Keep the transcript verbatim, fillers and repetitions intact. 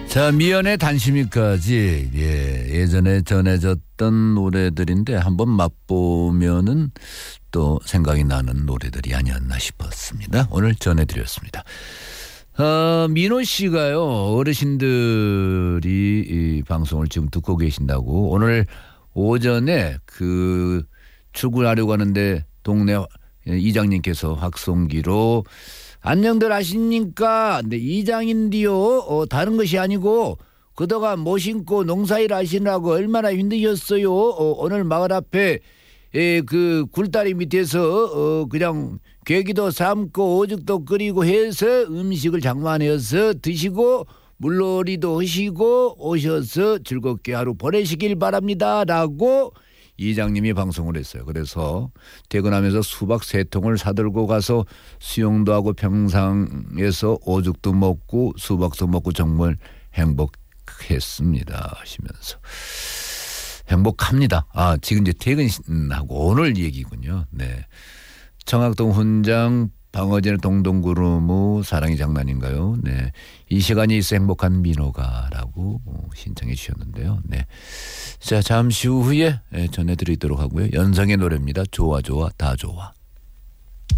자, 미연의 단심이까지 예, 예전에 전해졌던 노래들인데 한번 맛보면은 또 생각이 나는 노래들이 아니었나 싶었습니다. 오늘 전해드렸습니다. 어, 민호 씨가요, 어르신들이 이 방송을 지금 듣고 계신다고 오늘 오전에 그 출근하려고 하는데 동네 이장님께서 확송기로 안녕들 하십니까? 네, 이장인데요. 어, 다른 것이 아니고 그동안 못 신고 농사일 하시느라고 얼마나 힘드셨어요. 어, 오늘 마을 앞에 에, 그 굴다리 밑에서 어, 그냥 괴기도 삶고 오죽도 끓이고 해서 음식을 장만해서 드시고 물놀이도 하시고 오셔서 즐겁게 하루 보내시길 바랍니다. 라고 이장님이 방송을 했어요. 그래서 퇴근하면서 수박 세 통을 사들고 가서 수영도 하고 평상에서 오죽도 먹고 수박도 먹고 정말 행복했습니다 하시면서 행복합니다. 아, 지금 이제 퇴근하고 오늘 얘기군요. 네. 청학동 훈장 방어진의 동동구름우 사랑이 장난인가요? 네. 이 시간이 있어 행복한 민호가라고 신청해 주셨는데요. 네. 자, 잠시 후에 전해드리도록 하고요. 연상의 노래입니다. 좋아 좋아 다 좋아.